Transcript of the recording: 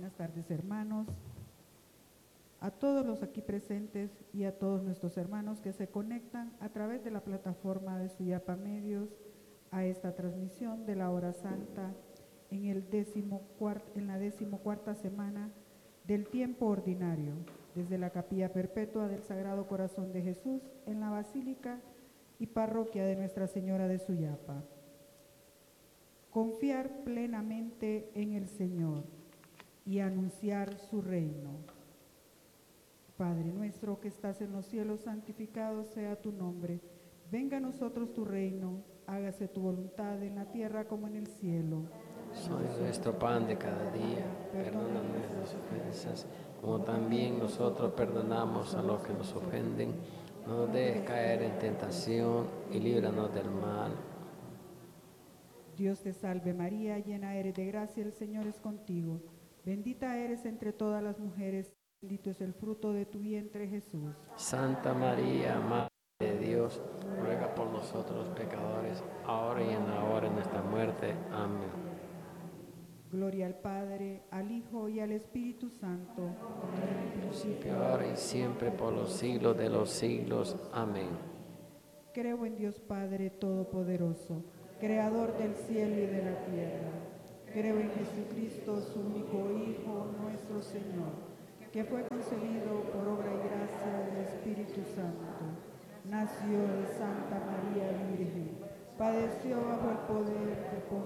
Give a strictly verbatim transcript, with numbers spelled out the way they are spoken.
Buenas tardes, hermanos. A todos los aquí presentes y a todos nuestros hermanos que se conectan a través de la plataforma de Suyapa Medios a esta transmisión de la Hora Santa en, el décimo cuart- en la decimocuarta semana del tiempo ordinario, desde la Capilla Perpetua del Sagrado Corazón de Jesús en la Basílica y Parroquia de Nuestra Señora de Suyapa. Confiar plenamente en el Señor y anunciar su reino. Padre nuestro que estás en los cielos, santificado sea tu nombre. Venga a nosotros tu reino, hágase tu voluntad en la tierra como en el cielo. Soy nuestro pan de cada día, perdona nuestras ofensas, como también nosotros perdonamos a los que nos ofenden. No nos dejes caer en tentación y líbranos del mal. Dios te salve María, llena eres de gracia, el Señor es contigo. Bendita eres entre todas las mujeres, bendito es el fruto de tu vientre Jesús. Santa María, Madre de Dios, ruega por nosotros pecadores, ahora y en la hora de nuestra muerte. Amén. Gloria al Padre, al Hijo y al Espíritu Santo, como era en el principio, Ahora y siempre por los siglos de los siglos. Amén. Creo en Dios Padre Todopoderoso, Creador del cielo y de la tierra. Creo en Jesucristo, su único Hijo, nuestro Señor, que fue concebido por obra y gracia del Espíritu Santo. Nació de Santa María Virgen, padeció bajo el poder de Poncio